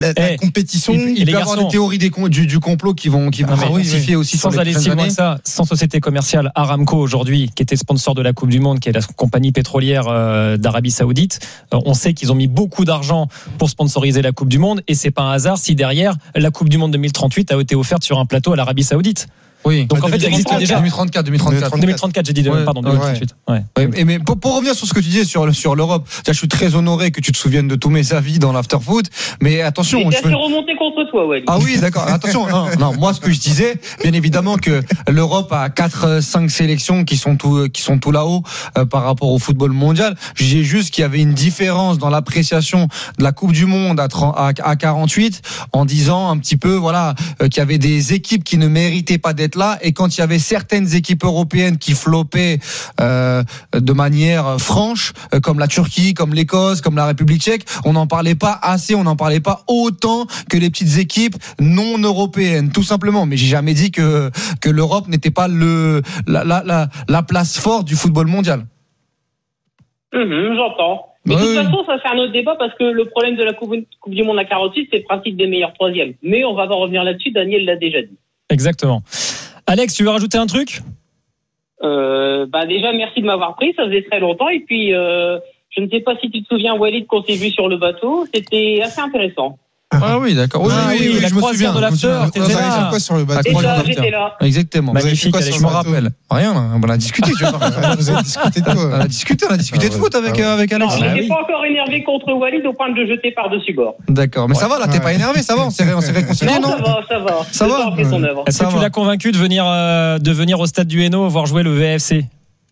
la compétition. Il peut y avoir des théories du complot qui vont intensifier aussi sans aller si loin que ça. Sans société commerciale, Aramco aujourd'hui, qui était sponsor de la Coupe du Monde, qui est la compagnie pétrolière d'Arabie Saoudite, on sait qu'ils ont mis beaucoup d'argent pour sponsoriser la Coupe du Monde, et c'est pas un hasard si derrière la Coupe du Monde 2038 a été offerte sur un plateau à l'Arabie Saoudite. Oui, donc en fait, il existe déjà 2034, j'ai dit, pardon, 2038. Ouais. Mais pour revenir sur ce que tu disais sur l'Europe, je suis très honoré que tu te souviennes de tous mes avis dans l'afterfoot, mais attention. Je vais remonter contre toi, Wally. Ah oui, d'accord. Attention. Non, moi, ce que je disais, bien évidemment que l'Europe a 4-5 sélections qui sont tout là-haut par rapport au football mondial. J'ai juste qu'il y avait une différence dans l'appréciation de la Coupe du Monde à 48, en disant un petit peu, voilà, qu'il y avait des équipes qui ne méritaient pas d'être là, et quand il y avait certaines équipes européennes qui floppaient de manière franche, comme la Turquie, comme l'Écosse, comme la République tchèque, on n'en parlait pas assez, on n'en parlait pas autant que les petites équipes non européennes, tout simplement. Mais j'ai jamais dit que l'Europe n'était pas la place forte du football mondial. J'entends. Mais de toute façon, ça va faire notre débat, parce que le problème de la Coupe du Monde à 48, c'est le principe des meilleurs troisièmes. Mais on va pas revenir là-dessus, Daniel l'a déjà dit. Exactement. Alex, tu veux rajouter un truc ? Déjà, merci de m'avoir pris, ça faisait très longtemps. Et puis, je ne sais pas si tu te souviens, Walid, qu'on s'est vu sur le bateau. C'était assez intéressant. Ah oui, d'accord. Oui, la croisière de l'after. T'étais là. Quoi sur le bateau? J'étais là. Exactement. Magnifique, je me rappelle. Rien, on a discuté. Vous avez discuté de quoi? On a discuté de foot avec Alex. Non, mais j'étais pas encore énervé contre Walid au point de le jeter par-dessus bord. D'accord, mais ça va, là, t'es pas énervé, ça va, on s'est réconcilié, non? Ça va. Après son œuvre. Est-ce que tu l'as convaincu de venir au stade du Hainaut voir jouer le VFC?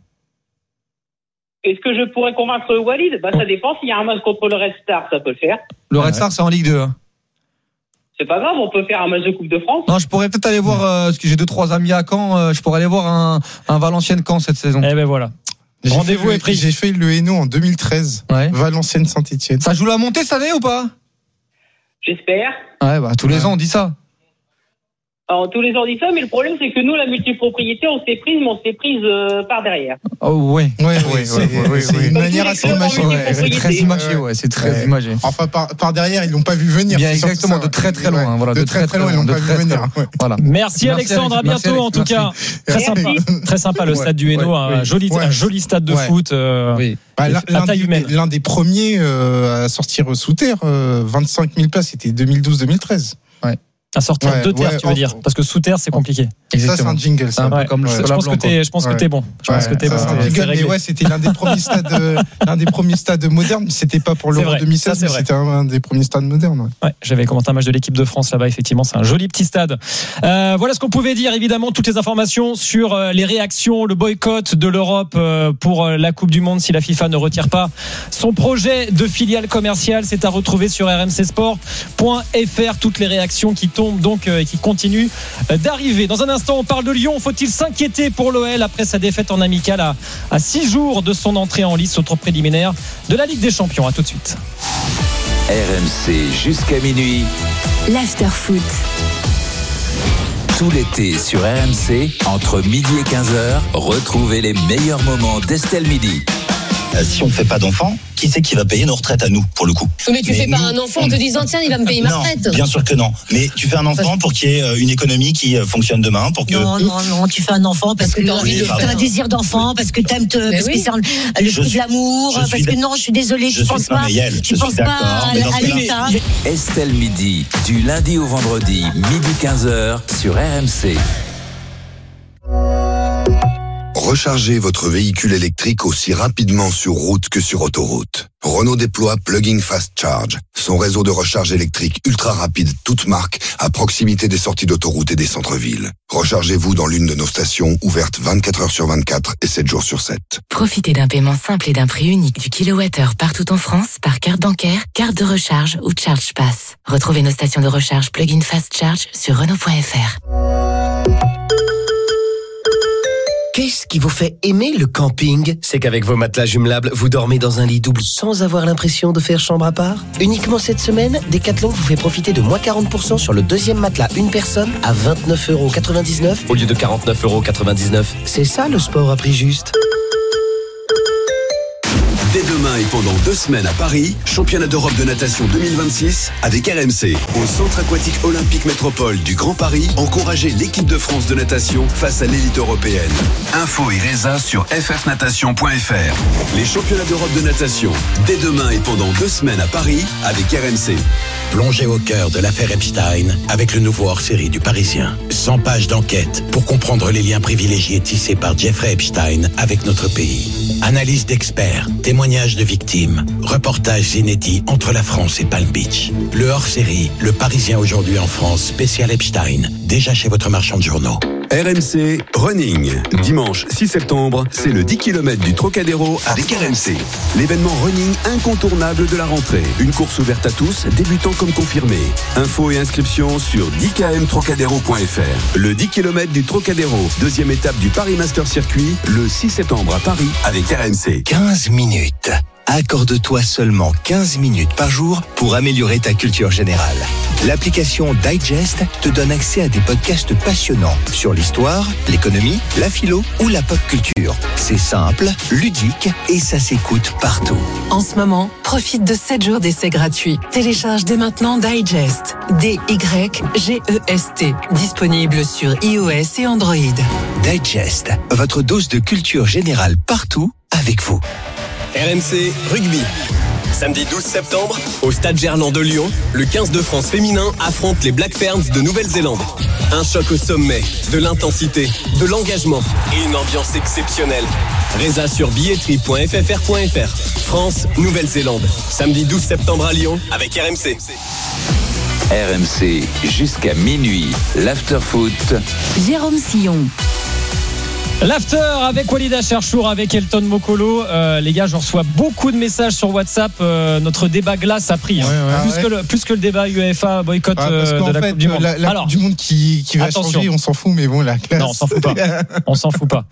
Est-ce que je pourrais convaincre Walid? Ça dépend. S'il y a un match contre le Red Star, ça peut le faire. Le Red Star, c'est en Ligue 2. C'est pas grave, on peut faire un match de Coupe de France. Non, je pourrais peut-être aller voir, parce que j'ai 2-3 amis à Caen, je pourrais aller voir un Valenciennes-Caen cette saison. Eh ben voilà. Rendez-vous est pris. J'ai fait le Hainaut en 2013. Ouais. Valenciennes-Saint-Etienne. Ça joue la montée cette année ou pas? J'espère. Ouais, tous les ans on dit ça. Alors, tous les ans on dit ça, mais le problème c'est que nous, la multipropriété, on s'est prise par derrière. Oh ouais. C'est une manière assez imagée. C'est très imagé, c'est très imagé. Enfin, par derrière, ils l'ont pas vu venir. Bien, exactement, de très très loin. Voilà, de très loin, ils l'ont pas vu venir. Voilà. Merci Alexandre, à bientôt en tout cas. Très sympa le stade du Hainaut, un joli stade de foot. À taille humaine. L'un des premiers à sortir sous terre, 25 000 places, c'était 2012-2013. À sortir de terre, tu veux dire, parce que sous terre c'est compliqué. Ça c'est un jingle, ça. Comme je pense que t'es bon. Je pense que t'es bon. Mais c'était l'un des premiers stades modernes. C'était pas pour l'Euro 2016, mais c'était un des premiers stades modernes. Ouais, j'avais commenté un match de l'équipe de France là-bas. Effectivement, c'est un joli petit stade. Voilà ce qu'on pouvait dire. Évidemment, toutes les informations sur les réactions, le boycott de l'Europe pour la Coupe du Monde si la FIFA ne retire pas son projet de filiale commerciale, c'est à retrouver sur rmcsport.fr. Toutes les réactions qui tombent donc et qui continuent d'arriver. Dans un instant, on parle de Lyon. Faut-il s'inquiéter pour l'OL après sa défaite en amical à 6 jours de son entrée en lice au tour préliminaire de la Ligue des Champions? À tout de suite. RMC jusqu'à minuit. L'afterfoot. Tout l'été sur RMC, entre midi et 15h, retrouvez les meilleurs moments d'Estelle Midi. Si on ne fait pas d'enfants, qui c'est qui va payer nos retraites à nous, pour le coup? Mais tu fais pas un enfant en te disant tiens, il va me payer ma retraite. Non, bien sûr que non. Mais tu fais un enfant pour qu'il y ait une économie qui fonctionne demain, pour que... Non, tu fais un enfant parce que tu as un désir d'enfant, parce que t'aimes parce que c'est le fruit de l'amour, parce que non, je suis désolée, tu penses pas à l'État. Estelle Midi, du lundi au vendredi, midi 15h sur RMC. Rechargez votre véhicule électrique aussi rapidement sur route que sur autoroute. Renault déploie Plug-in Fast Charge, son réseau de recharge électrique ultra rapide, toute marque, à proximité des sorties d'autoroute et des centres-villes. Rechargez-vous dans l'une de nos stations, ouvertes 24 heures sur 24 et 7 jours sur 7. Profitez d'un paiement simple et d'un prix unique du kilowattheure partout en France par carte bancaire, carte de recharge ou Charge Pass. Retrouvez nos stations de recharge Plug-in Fast Charge sur Renault.fr. Qu'est-ce qui vous fait aimer le camping? C'est qu'avec vos matelas jumelables, vous dormez dans un lit double sans avoir l'impression de faire chambre à part. Uniquement cette semaine, Decathlon vous fait profiter de moins 40% sur le deuxième matelas une personne à 29,99€ au lieu de 49,99€. C'est ça le sport à prix juste. Dès demain et pendant 2 semaines à Paris, championnat d'Europe de natation 2026 avec RMC. Au Centre aquatique olympique métropole du Grand Paris, encouragez l'équipe de France de natation face à l'élite européenne. Info et résa sur ffnatation.fr. Les championnats d'Europe de natation, dès demain et pendant 2 semaines à Paris avec RMC. Plongez au cœur de l'affaire Epstein avec le nouveau hors-série du Parisien. 100 pages d'enquête pour comprendre les liens privilégiés tissés par Jeffrey Epstein avec notre pays. Analyse d'experts, témoignages de victimes, reportages inédits entre la France et Palm Beach. Le hors-série, le Parisien aujourd'hui en France, spécial Epstein, déjà chez votre marchand de journaux. RMC Running. Dimanche 6 septembre, c'est le 10 km du Trocadéro avec RMC. L'événement running incontournable de la rentrée. Une course ouverte à tous, débutants comme confirmés. Infos et inscriptions sur 10kmtrocadéro.fr. Le 10 km du Trocadéro, 2e étape du Paris Master Circuit, le 6 septembre à Paris avec RMC. 15 minutes. Accorde-toi seulement 15 minutes par jour pour améliorer ta culture générale. L'application Digest te donne accès à des podcasts passionnants sur l'histoire, l'économie, la philo ou la pop culture. C'est simple, ludique et ça s'écoute partout. En ce moment, profite de 7 jours d'essai gratuit. Télécharge dès maintenant Digest. D-Y-G-E-S-T. Disponible sur iOS et Android. Digest, votre dose de culture générale partout avec vous. RMC Rugby. Samedi 12 septembre, au Stade Gerland de Lyon, le 15 de France féminin affronte les Black Ferns de Nouvelle-Zélande. Un choc au sommet, de l'intensité, de l'engagement et une ambiance exceptionnelle. Résa sur billetterie.ffr.fr. France, Nouvelle-Zélande. Samedi 12 septembre à Lyon avec RMC. RMC jusqu'à minuit. L'after-foot. Jérôme Sillon. L'after avec Walida Cherchour, avec Elton Mokolo. Les gars, je reçois beaucoup de messages sur WhatsApp. Notre débat glace a pris. Plus que le débat UEFA boycott de la Coupe du Monde. La Coupe du Monde qui va changer, on s'en fout, mais bon, la classe. Non, on s'en fout pas. On s'en fout pas.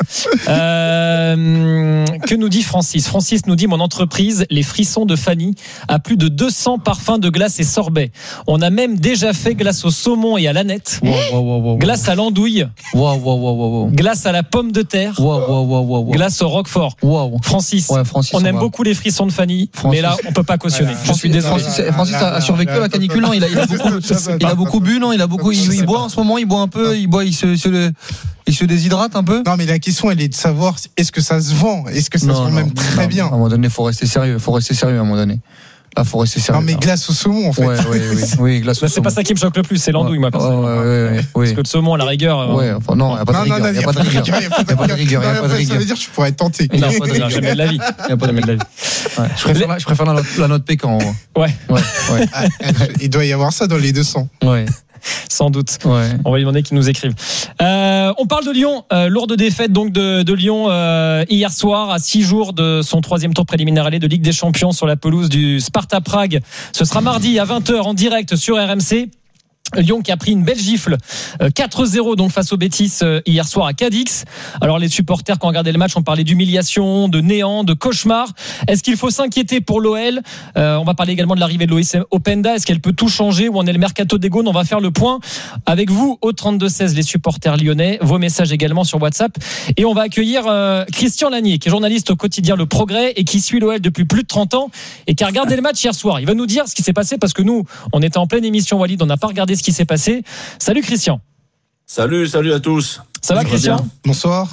Que nous dit Francis ? Francis nous dit: mon entreprise, les Frissons de Fanny, a plus de 200 parfums de glace et sorbet. On a même déjà fait glace au saumon et à l'aneth. Glace à l'andouille. Glace à la pomme de terre. Glace au roquefort. Francis, on aime beaucoup les Frissons de Fanny, mais là on peut pas cautionner. Je suis désolé. Francis a survécu à la canicule, non? Il a beaucoup bu, non? Il boit en ce moment, il boit un peu, il se déshydrate un peu. Non, mais la question elle est de savoir est-ce que ça se vend, est-ce que ça se vend même très bien. À un moment donné, faut rester sérieux à un moment donné. Là, faut rester sérieux. Non, mais glace au saumon, en fait. Oui, glace au saumon. C'est pas ça qui me choque le plus, c'est l'andouille, moi, personnellement. Parce que le saumon, à la rigueur. Non, il n'y a pas de rigueur. Ça veut dire que je pourrais être tenté. Non, jamais de la vie. Il n'y a pas de la vie. Je préfère la note Pécan. Ouais. Il doit y avoir ça dans les 200. Ouais. Sans doute. On va lui demander qu'ils nous écrivent. On parle de Lyon. Lourde défaite donc de Lyon hier soir, à 6 jours de son 3e tour préliminaire aller de Ligue des Champions sur la pelouse du Sparta Prague. Ce sera mardi à 20h en direct sur RMC. Lyon qui a pris une belle gifle 4-0 donc face au Betis hier soir à Cadix. Alors les supporters qui ont regardé le match ont parlé d'humiliation, de néant, de cauchemar. Est-ce qu'il faut s'inquiéter pour l'OL? On va parler également de l'arrivée de Loïs Openda. Est-ce qu'elle peut tout changer? Où en est le mercato des Gaunes? On va faire le point avec vous au 32-16 les supporters lyonnais. Vos messages également sur WhatsApp. Et on va accueillir Christian Lanier qui est journaliste au quotidien Le Progrès et qui suit l'OL depuis plus de 30 ans et qui a regardé le match hier soir. Il va nous dire ce qui s'est passé parce que nous, on était en pleine émission Walid, on n'a pas regardé ce qui s'est passé. Salut Christian. Salut à tous. Ça va Christian? Bonsoir.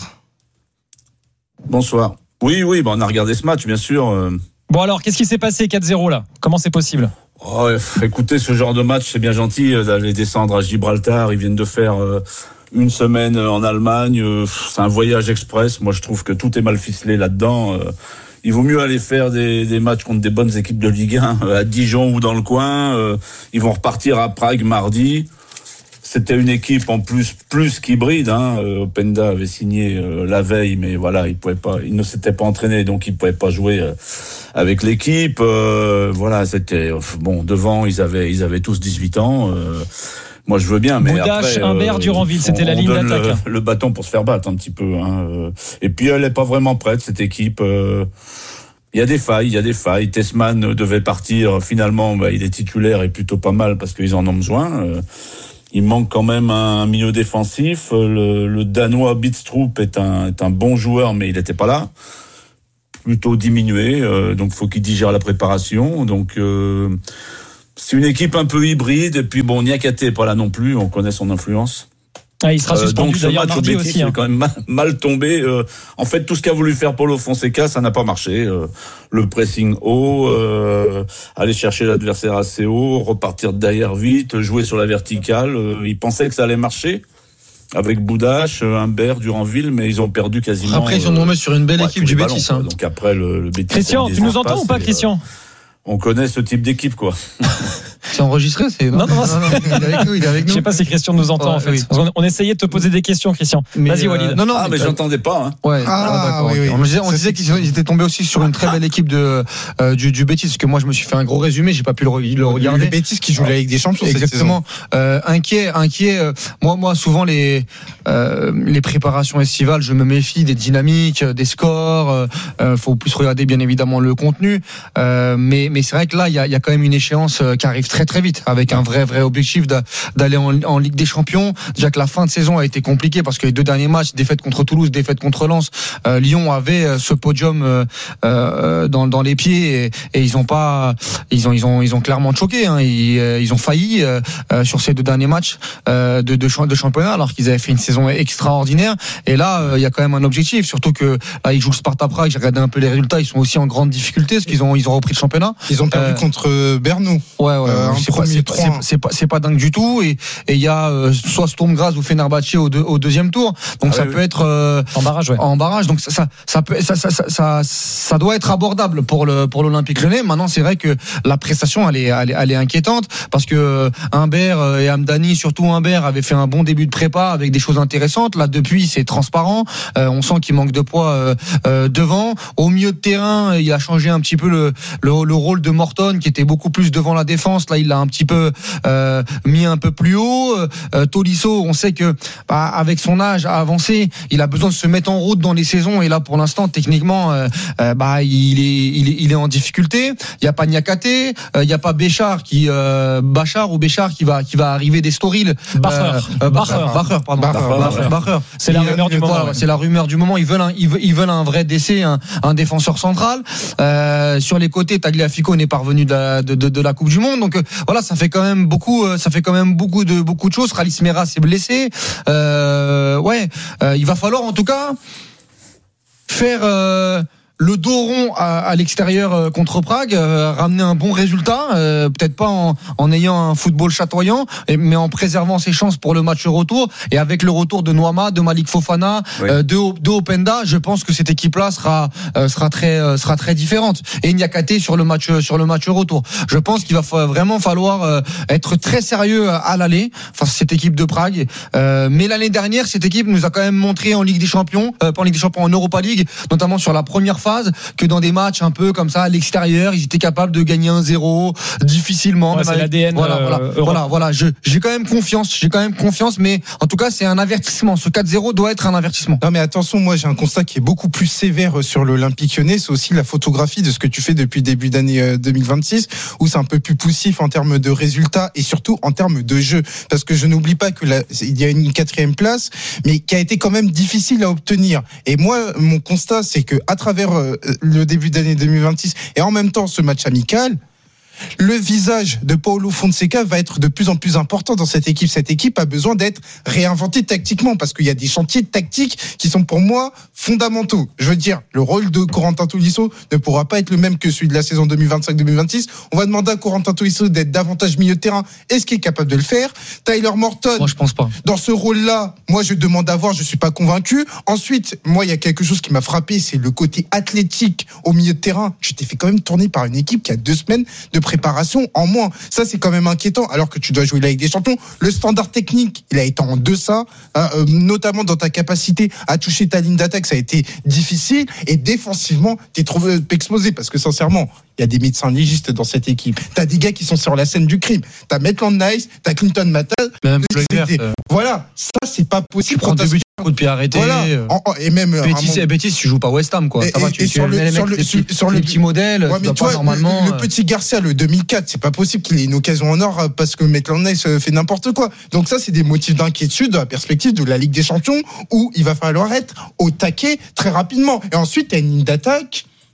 Oui, on a regardé ce match bien sûr. Bon alors, qu'est-ce qui s'est passé 4-0 là? Comment c'est possible? Écoutez, ce genre de match c'est bien gentil d'aller descendre à Gibraltar. Ils viennent de faire une semaine en Allemagne. C'est un voyage express. Moi je trouve que tout est mal ficelé là-dedans. Il vaut mieux aller faire des matchs contre des bonnes équipes de Ligue 1 à Dijon ou dans le coin. Ils vont repartir à Prague mardi. C'était une équipe en plus qu'hybride. Openda avait signé la veille, mais voilà, il ne s'était pas entraîné, donc il pouvait pas jouer avec l'équipe. C'était bon. Devant, ils avaient tous 18 ans. Moi, je veux bien, mais Boudache, après, Humbert, Duranville, c'était la ligne d'attaque. Le bâton pour se faire battre un petit peu. Et puis, elle est pas vraiment prête, cette équipe. Il y a des failles. Tessman devait partir. Finalement, il est titulaire et plutôt pas mal parce qu'ils en ont besoin. Il manque quand même un milieu défensif. Le Danois Bidstrup est un bon joueur, mais il n'était pas là. plutôt diminué, donc faut qu'il digère la préparation. Donc c'est une équipe un peu hybride. Et puis bon, Niakhaté est pas là non plus. On connaît son influence. Ah, il sera suspendu donc ce d'ailleurs match au mardi Betis aussi. est quand même mal tombé. En fait, tout ce qu'a voulu faire Paulo Fonseca, ça n'a pas marché. Le pressing haut, aller chercher l'adversaire assez haut, repartir derrière vite, jouer sur la verticale. Il pensait que ça allait marcher avec Boudache, Humbert, Duranville, mais ils ont perdu quasiment. Après, ils sont tombés sur une belle équipe du Betis. Donc après, le Betis. Christian, tu nous entends ou pas, Christian? On connaît ce type d'équipe, quoi. C'est enregistré, c'est. Non, il est avec nous, il est avec nous. Je sais pas si Christian nous entend en fait. Oui. On essayait de te poser des questions, Christian. Vas-y, Walid. Non, mais j'entendais pas. Hein. Ouais. Oui. On disait qu'ils étaient tombés aussi sur une très belle équipe du Betis, parce que moi je me suis fait un gros résumé, j'ai pas pu le regarder. Le Betis qui joue la Ligue des Champions. Exactement. Inquiet. Moi souvent les préparations estivales, je me méfie des dynamiques, des scores. Faut plus regarder bien évidemment le contenu. Mais c'est vrai que là il y a quand même une échéance qui arrive très très vite, avec un vrai objectif d'aller en Ligue des Champions. Déjà que la fin de saison a été compliquée parce que les 2 derniers matchs, défaite contre Toulouse, défaite contre Lens, Lyon avait ce podium dans les pieds et ils ont clairement choqué. Hein. Ils ont failli sur ces 2 derniers matchs de championnat, alors qu'ils avaient fait une saison extraordinaire. Et là, il y a quand même un objectif, surtout que là ils jouent le Sparta Prague. J'ai regardé un peu les résultats, ils sont aussi en grande difficulté parce qu'ils ont repris le championnat. Ils ont perdu contre Bernou. Ouais. C'est pas dingue du tout, et il y a soit Sturm Graz ou Fenerbahçe au deuxième tour, donc ça peut être en barrage, donc ça doit être abordable pour l'Olympique Lyonnais. Maintenant, c'est vrai que la prestation elle est inquiétante, parce que Humbert et Hamdani, surtout Humbert, avait fait un bon début de prépa avec des choses intéressantes. Là depuis c'est transparent, on sent qu'il manque de poids devant. Au milieu de terrain, il a changé un petit peu le rôle de Morton, qui était beaucoup plus devant la défense. Là il l'a un petit peu mis un peu plus haut. Tolisso, on sait que avec son âge avancé, il a besoin de se mettre en route dans les saisons, et là pour l'instant techniquement il est en difficulté. Il y a pas Niakhaté, il y a pas Béchar qui va arriver d'Estoril. Bacher. C'est la rumeur du moment. C'est la rumeur du moment. Ils veulent un vrai DC, un défenseur central. Sur les côtés, Tagliafico n'est pas revenu de la Coupe du Monde, donc voilà, ça fait quand même beaucoup de choses. Ralis Mera s'est blessé. Il va falloir en tout cas faire le dos rond à l'extérieur contre Prague, ramener un bon résultat, peut-être pas en ayant un football chatoyant, mais en préservant ses chances pour le match retour, et avec le retour de Noama, de Malik Fofana, de Openda, je pense que cette équipe-là sera très différente. Et Niakhaté sur le match retour. Je pense qu'il va vraiment falloir être très sérieux à l'aller face à cette équipe de Prague. Mais l'année dernière, cette équipe nous a quand même montré en Ligue des Champions, pas en Ligue des Champions, en Europa League, notamment sur la première phase, que dans des matchs un peu comme ça à l'extérieur, ils étaient capables de gagner 1-0 difficilement. C'est l'ADN. Voilà. J'ai quand même confiance, mais en tout cas c'est un avertissement. Ce 4-0 doit être un avertissement. Non mais attention, moi j'ai un constat qui est beaucoup plus sévère sur l'Olympique Lyonnais. C'est aussi la photographie de ce que tu fais depuis le début d'année 2026, où c'est un peu plus poussif en termes de résultats et surtout en termes de jeu. Parce que je n'oublie pas que il y a une 4e place, mais qui a été quand même difficile à obtenir. Et moi, mon constat, c'est que à travers le début d'année 2026 et en même temps ce match amical, le visage de Paulo Fonseca va être de plus en plus important dans cette équipe. Cette équipe a besoin d'être réinventée tactiquement, parce qu'il y a des chantiers tactiques qui sont pour moi fondamentaux. Je veux dire, le rôle de Corentin Tolisso ne pourra pas être le même que celui de la saison 2025-2026. On va demander à Corentin Tolisso d'être davantage milieu de terrain. Est-ce qu'il est capable de le faire? Tyler Morton, moi je pense pas. Dans ce rôle-là, moi je demande à voir, je suis pas convaincu. Ensuite, moi il y a quelque chose qui m'a frappé, c'est le côté athlétique au milieu de terrain. Je t'ai fait quand même tourner par une équipe qui a 2 semaines de préparation en moins. Ça, c'est quand même inquiétant, alors que tu dois jouer la Ligue des Champions. Le standard technique, il a été en deçà, notamment dans ta capacité à toucher ta ligne d'attaque, ça a été difficile. Et défensivement, t'es trouvé exposé, parce que sincèrement, il y a des médecins légistes dans cette équipe. T'as des gars qui sont sur la scène du crime. T'as Maitland Nice, t'as Clinton Mata. Voilà, ça c'est pas possible. Tu prends deux buts, coup de pied arrêté. Voilà. Et même Betis, tu joues pas West Ham, quoi. Ça va, tu sur le petit modèle. Ouais, mais toi, normalement, le petit Garcia, le 2004, c'est pas possible qu'il ait une occasion en or parce que Maitland Nice fait n'importe quoi. Donc ça, c'est des motifs d'inquiétude dans la perspective de la Ligue des Champions, où il va falloir être au taquet très rapidement. Et ensuite, t'as une ligne d'attaque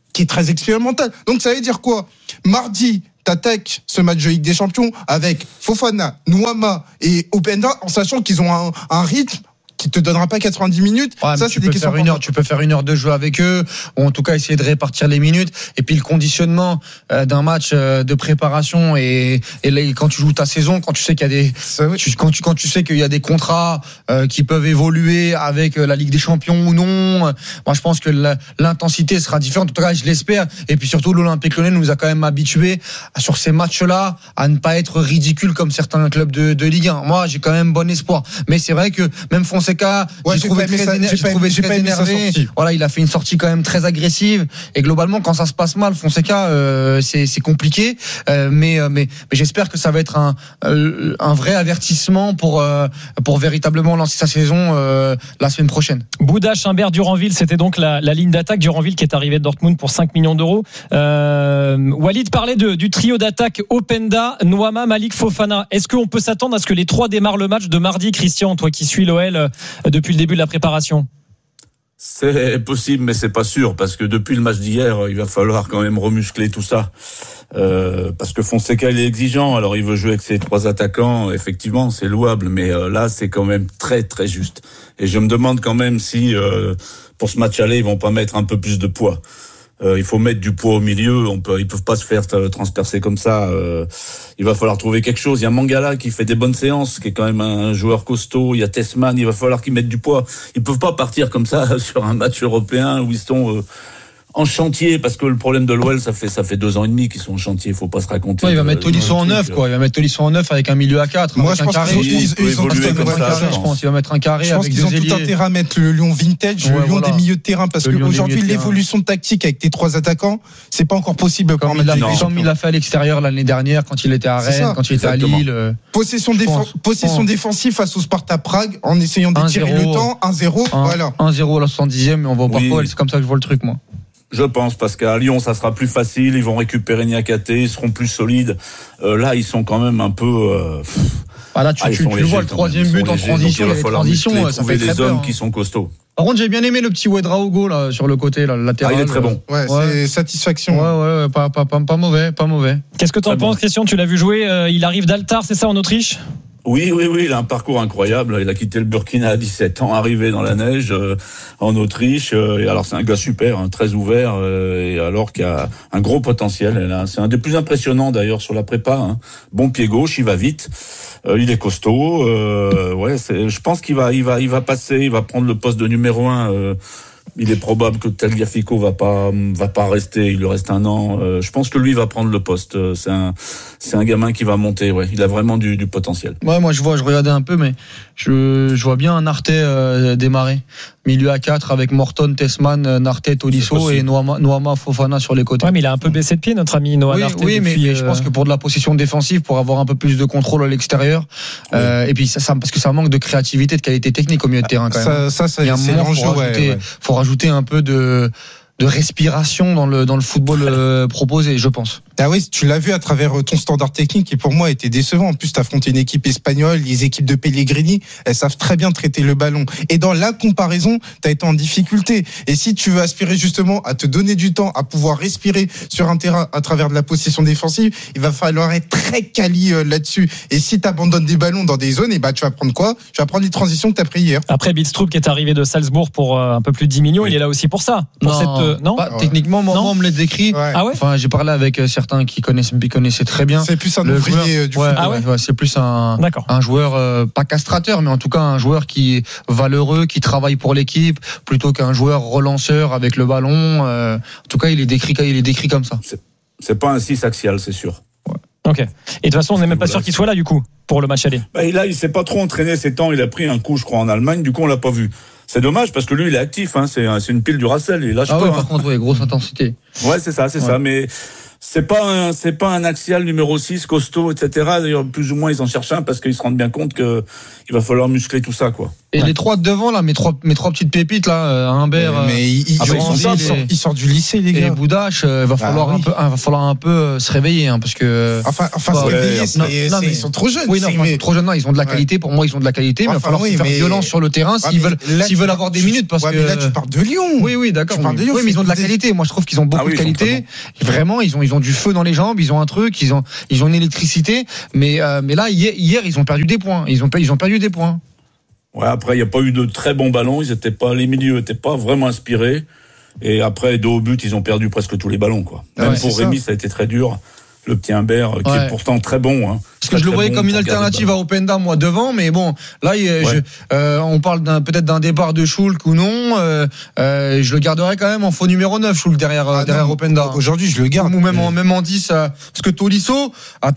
qui est très expérimental. Donc ça veut dire quoi? Mardi, t'attaques ce match de Ligue des Champions avec Fofana, Nuama et Openda, en sachant qu'ils ont un rythme qui te donnera pas 90 minutes. Ouais, ça, tu peux faire tu peux faire une heure de jeu avec eux, ou en tout cas essayer de répartir les minutes. Et puis le conditionnement d'un match de préparation et là, quand tu joues ta saison, quand tu sais qu'il y a des, quand tu sais qu'il y a des contrats qui peuvent évoluer avec la Ligue des Champions ou non. Moi, je pense que l'intensité sera différente. En tout cas, je l'espère. Et puis surtout, l'Olympique Lyonnais nous a quand même habitués sur ces matchs-là à ne pas être ridicule comme certains clubs de Ligue 1. Moi, j'ai quand même bon espoir. Mais c'est vrai que même Fonseca, j'ai trouvé très énervé. Voilà, il a fait une sortie quand même très agressive. Et globalement, quand ça se passe mal, Fonseca, c'est compliqué. Mais j'espère que ça va être un vrai avertissement pour véritablement lancer sa saison la semaine prochaine. Bouda, Chimbert, Duranville, c'était donc la ligne d'attaque. Duranville qui est arrivé de Dortmund pour 5 millions d'euros. Walid parlait du trio d'attaque Openda, Nuama, Malik, Fofana. Est-ce qu'on peut s'attendre à ce que les trois démarrent le match de mardi? Christian, toi qui suis l'OL depuis le début de la préparation? C'est possible, mais c'est pas sûr, parce que depuis le match d'hier, il va falloir quand même remuscler tout ça. Parce que Fonseca, il est exigeant, alors il veut jouer avec ses trois attaquants, effectivement, c'est louable, mais là, c'est quand même très, très juste. Et je me demande quand même si, pour ce match aller, ils vont pas mettre un peu plus de poids. Il faut mettre du poids au milieu. Ils peuvent pas se faire transpercer comme ça. Il va falloir trouver quelque chose. Il y a Mangala qui fait des bonnes séances, qui est quand même un joueur costaud. Il y a Tessman. Il va falloir qu'ils mettent du poids. Ils peuvent pas partir comme ça sur un match européen où ils sont en chantier, parce que le problème de l'OL, ça fait 2 ans et demi qu'ils sont en chantier. Faut pas se raconter. Ouais, il va mettre Tolisso en 9, quoi. Il va mettre Tolisso en 9 avec un milieu à 4. Moi, je pense je pense qu'il va mettre un carré. Je pense qu'ils ont tout intérêt à mettre le Lyon vintage, le Lyon des milieux de terrain, parce qu'aujourd'hui, l'évolution tactique avec tes 3 attaquants, c'est pas encore possible. Comme il l'a fait à l'extérieur l'année dernière, quand il était à Rennes, quand il était à Lille. Possession défensive face au Sparta Prague, en essayant d'étirer le temps. 1-0, voilà. 1-0 à la 70e, mais on va au Porto. C'est comme ça que je vois le truc, moi. Je pense, parce qu'à Lyon, ça sera plus facile. Ils vont récupérer Niakhaté, ils seront plus solides. Là, ils sont quand même un peu. Là, tu le vois, le 3e but en transition. Il va falloir trouver des hommes qui sont costauds. Par contre, j'ai bien aimé le petit Ouedraogo là sur le côté, là, le latéral. Il est très bon. Ouais. C'est satisfaction. Ouais, pas mauvais. Qu'est-ce que t'en penses, Christian? Tu l'as vu jouer. Il arrive d'Altar, c'est ça, en Autriche? Oui, il a un parcours incroyable. Il a quitté le Burkina à 17 ans, arrivé dans la neige en Autriche. Et alors c'est un gars super, très ouvert, et alors qu'il a un gros potentiel. C'est un des plus impressionnants d'ailleurs sur la prépa. Bon pied gauche, il va vite, il est costaud. Je pense qu'il va passer, il va prendre le poste de numéro 1. Il est probable que Tagliafico va pas rester. Il lui reste 1 an. Je pense que lui va prendre le poste. C'est un gamin qui va monter. Ouais, il a vraiment du potentiel. Ouais, moi je regardais un peu, mais je vois bien un Narté démarrer. Milieu à 4 avec Morton, Tessman, Narté, Tolisso et Nuama, Fofana sur les côtés. Ouais, mais il a un peu baissé de pied, notre ami Noah Narté. Oui, mais je pense que pour de la possession défensive, pour avoir un peu plus de contrôle à l'extérieur, et puis ça parce que ça manque de créativité, de qualité technique au milieu de terrain quand même. Ça c'est l'enjeu. Faut rajouter un peu de respiration dans le football proposé, je pense. Ah oui, tu l'as vu à travers ton standard technique qui pour moi était décevant. En plus, t'as affronté une équipe espagnole, les équipes de Pellegrini, elles savent très bien traiter le ballon. Et dans la comparaison, t'as été en difficulté. Et si tu veux aspirer justement à te donner du temps, à pouvoir respirer sur un terrain à travers de la possession défensive, il va falloir être très quali là-dessus. Et si t'abandonnes des ballons dans des zones, et tu vas prendre quoi? Tu vas prendre les transitions que t'as pris hier. Après, Bidstrup qui est arrivé de Salzbourg pour un peu plus de 10 millions, il est là aussi pour ça. Non, techniquement, moi, on me l'a décrit. Ouais. Ah ouais? Enfin, j'ai parlé avec certains qui connaissaient très bien. C'est plus un ouvrier du foot. C'est plus un joueur pas castrateur, mais en tout cas un joueur qui est valeureux, qui travaille pour l'équipe, plutôt qu'un joueur relanceur avec le ballon. En tout cas, il est décrit comme ça. C'est pas un 6 axial, c'est sûr. Ok. Et de toute façon, on n'est même pas sûr qu'il soit là du coup pour le match aller. Là, il s'est pas trop entraîné ces temps. Il a pris un coup, je crois, en Allemagne. Du coup, on l'a pas vu. C'est dommage parce que lui, il est actif. C'est une pile du Racel. Il lâche pas. Par contre, grosse intensité. Ouais, c'est ça. Mais c'est pas un axial numéro 6 costaud, etc. D'ailleurs, plus ou moins, ils en cherchent un parce qu'ils se rendent bien compte que il va falloir muscler tout ça, quoi. Et les trois de devant, là, mes trois petites pépites, là, Humbert. Mais ils sortent du lycée, les gars. Et Boudache, va falloir un peu se réveiller, parce que. Se réveiller, ils sont trop jeunes. Oui, non, trop jeunes, non, ils ont de la qualité. Pour moi, ils ont de la qualité, mais il va falloir faire violence sur le terrain s'ils veulent avoir des minutes, parce que. Mais là, tu parles de Lyon. Oui, d'accord. Oui, mais ils ont de la qualité. Moi, je trouve qu'ils ont beaucoup beaucoup de qualité. Vraiment, ils ont du feu dans les jambes, ils ont un truc, ils ont une électricité. Mais là, hier, ils ont perdu des points. Ils ont perdu des points. Ouais, après, il n'y a pas eu de très bons ballons. Les milieux n'étaient pas vraiment inspirés. Et après, de haut but, ils ont perdu presque tous les ballons, quoi. Même pour Rémi, ça a été très dur. Le petit Humbert, qui est pourtant très bon. Parce que je le voyais comme une alternative à Openda, moi, devant. Mais bon, là, on parle peut-être d'un départ de Schulk ou non. Je le garderai quand même en faux numéro 9, Schulk, derrière Openda. Aujourd'hui, je le garde. Ou même en 10. Parce que Tolisso,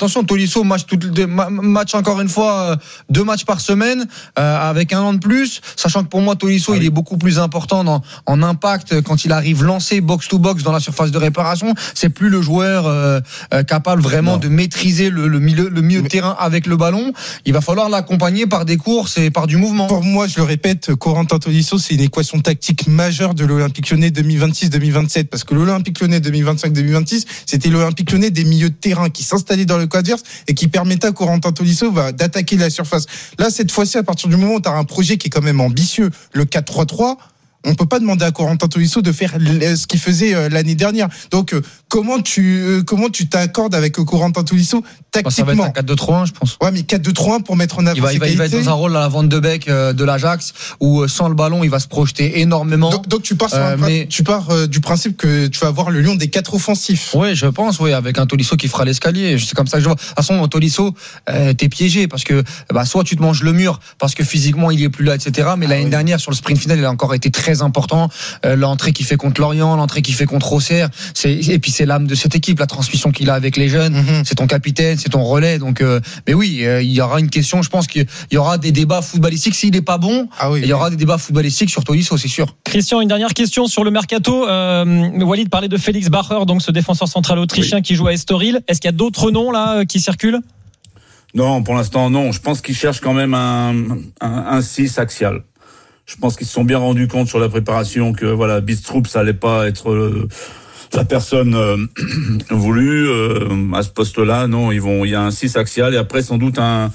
match encore une fois, 2 matchs par semaine, avec un an de plus. Sachant que pour moi, Tolisso, il est beaucoup plus important en impact quand il arrive lancé box-to-box dans la surface de réparation. C'est plus le joueur capable vraiment de maîtriser le milieu de terrain avec le ballon. Il va falloir l'accompagner par des courses et par du mouvement. Pour moi, je le répète, Corentin Tolisso, c'est une équation tactique majeure de l'Olympique Lyonnais 2026-2027, parce que l'Olympique Lyonnais 2025-2026, c'était l'Olympique Lyonnais des milieux de terrain qui s'installaient dans le camp adverse et qui permettait à Corentin Tolisso d'attaquer la surface. Là, cette fois-ci, à partir du moment où tu as un projet qui est quand même ambitieux, le 4-3-3, on peut pas demander à Corentin Tolisso de faire ce qu'il faisait l'année dernière. Donc comment tu t'accordes avec Corentin Tolisso tactiquement? Ça va être un 4-2-3-1, je pense. Ouais, mais 4-2-3-1 pour mettre en avant ses qualités. Il va être dans un rôle à la Van de Beek de l'Ajax où sans le ballon, il va se projeter énormément. Donc tu pars du principe que tu vas avoir le lion des 4 offensifs. Oui, je pense, avec un Tolisso qui fera l'escalier. C'est comme ça que je vois. De toute façon, Tolisso, t'es piégé parce que soit tu te manges le mur parce que physiquement il est plus là, etc. Mais l'année dernière sur le sprint final, il a encore été très important. L'entrée qu'il fait contre Lorient, l'entrée qu'il fait contre Auxerre, et puis c'est l'âme de cette équipe, la transmission qu'il a avec les jeunes. C'est ton capitaine, c'est ton relais. Donc, mais oui, il y aura une question. Je pense qu'il y aura des débats footballistiques. S'il n'est pas bon, il y aura des débats footballistiques sur Tolisso, c'est sûr. Christian, une dernière question sur le mercato. Walid parlait de Félix Bacher, donc ce défenseur central autrichien qui joue à Estoril. Est-ce qu'il y a d'autres noms là qui circulent? Non, pour l'instant non. Je pense qu'ils cherchent quand même un 6 axial. Je pense qu'ils se sont bien rendus compte sur la préparation que Bidstrup, ça allait pas être la personne voulue à ce poste-là. Non, il y a un 6 axial et après sans doute un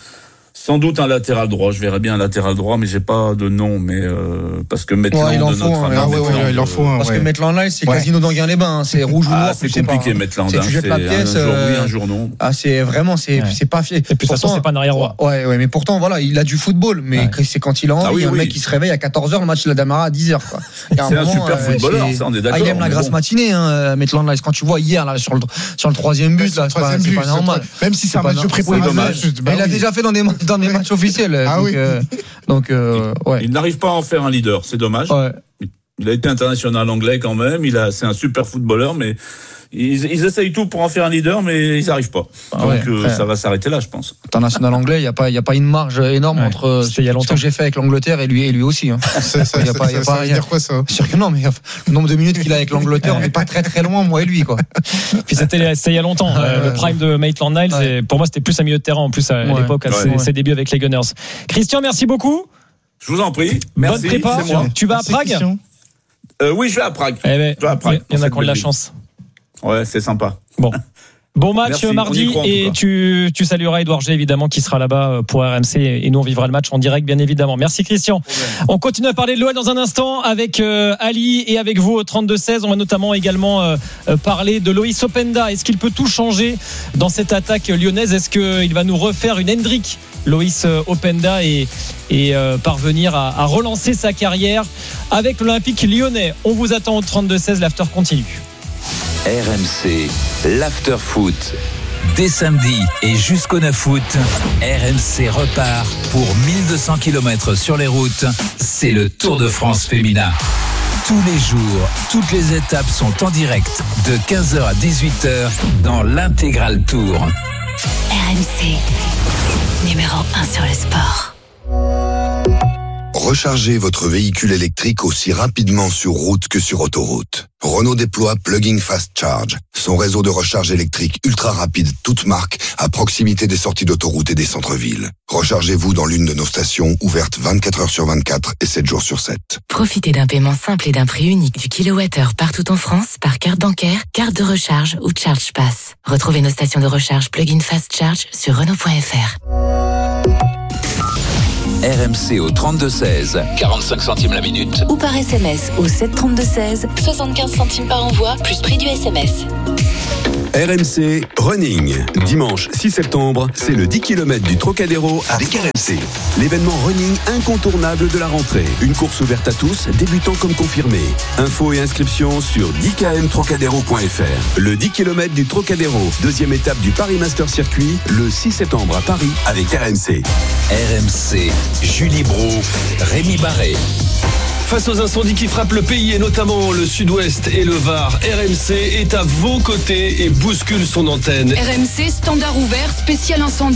latéral droit. Je verrais bien un latéral droit, mais j'ai pas de nom. Mais parce que Maitland, il en faut un. Parce que Maitland là, c'est Casino d'Anguin-les-Bains. C'est rouge ou noir. C'est compliqué, Maitland. Tu jettes la pièce. Un jour oui, un jour non. C'est vraiment, c'est pas fier. Et puis de toute façon, c'est pas un arrière-droit. Ouais, mais pourtant, il a du football. Mais c'est quand il a envie. Un mec qui se réveille à 14h, le match de la Damara à 10h. C'est un super footballeur, ça, on est d'accord. Il aime la grasse matinée, Maitland là. Quand tu vois hier là sur le 3e but, là, c'est pas normal. Même si c'est un match de préparation. Il a déjà fait dans des matchs officiels. Il n'arrive pas à en faire un leader, c'est dommage. Il a été international anglais quand même. C'est un super footballeur, mais ils essayent tout pour en faire un leader, mais ils n'arrivent pas. Donc ça va s'arrêter là, je pense. International anglais, il y a pas une marge énorme entre ce que j'ai fait avec l'Angleterre et lui aussi. Ça veut dire quoi ça? Non, mais le nombre de minutes qu'il a avec l'Angleterre, on n'est pas très très loin, moi et lui, quoi. Puis c'était il y a longtemps. Le prime de Maitland-Niles, pour moi, c'était plus un milieu de terrain en plus à l'époque, à ses débuts avec les Gunners. Christian, merci beaucoup. Je vous en prie. Merci. Bonne prépa. Tu vas à Prague? Oui, je vais à Prague. Il y en a qui ont de la chance. Ouais, c'est sympa. Bon match mardi et tu salueras Edouard G évidemment qui sera là-bas pour RMC et nous on vivra le match en direct bien évidemment. Merci Christian. On continue à parler de l'OL dans un instant avec Ali et avec vous au 32-16. On va notamment également parler de Loïs Openda. Est-ce qu'il peut tout changer dans cette attaque lyonnaise? Est-ce qu'il va nous refaire une Hendrick Loïs Openda et parvenir à relancer sa carrière avec l'Olympique lyonnais? On vous attend au 32-16, l'after continue. RMC, l'after foot. Dès samedi et jusqu'au 9 août, RMC repart pour 1200 km sur les routes. C'est le Tour de France féminin. Tous les jours, toutes les étapes sont en direct de 15h à 18h dans l'intégral Tour. RMC, numéro 1 sur le sport. Rechargez votre véhicule électrique aussi rapidement sur route que sur autoroute. Renault déploie Plug-in Fast Charge, son réseau de recharge électrique ultra rapide toute marque à proximité des sorties d'autoroute et des centres-villes. Rechargez-vous dans l'une de nos stations ouvertes 24 heures sur 24 et 7 jours sur 7. Profitez d'un paiement simple et d'un prix unique du kilowattheure partout en France par carte bancaire, carte de recharge ou Charge Pass. Retrouvez nos stations de recharge Plug-in Fast Charge sur Renault.fr. RMC au 32-16, 45 centimes la minute. Ou par SMS au 732-16, 75 centimes par envoi, plus prix du SMS. RMC Running. Dimanche 6 septembre, c'est le 10 km du Trocadéro avec RMC. L'événement running incontournable de la rentrée. Une course ouverte à tous, débutants comme confirmés. Infos et inscriptions sur 10kmtrocadéro.fr. Le 10 km du Trocadéro, deuxième étape du Paris Master Circuit, le 6 septembre à Paris avec RMC. RMC, Julie Brou, Rémi Barré. Face aux incendies qui frappent le pays et notamment le sud-ouest et le Var, RMC est à vos côtés et bouscule son antenne. RMC, standard ouvert, spécial incendie.